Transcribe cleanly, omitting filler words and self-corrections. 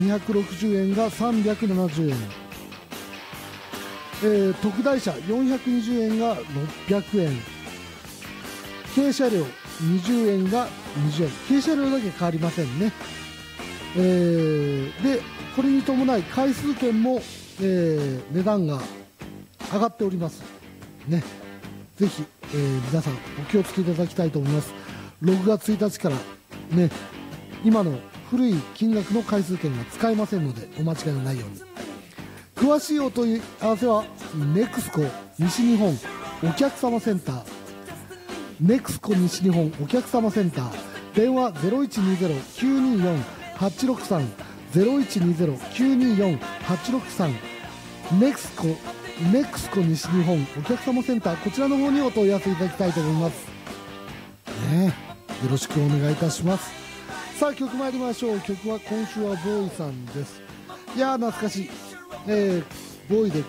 260円が370円、特大車420円が600円、軽車両20円が20円、軽車両だけ変わりませんね。でこれに伴い回数券も、値段が上がっておりますね。ぜひ、皆さんお気をつけいただきたいと思います。6月1日からね、今の古い金額の回数券が使えませんのでお間違いのないように。詳しいお問い合わせはネクスコ西日本お客様センター、ネクスコ西日本お客様センター、電話 0120-924-863 0120-924-863、ネクスコ西日本お客様センター、こちらの方にお問い合わせいただきたいと思いますね。よろしくお願いいたします。さあ曲参りましょう。曲は今週はボーイさんです。いやー懐かしい、ボーイで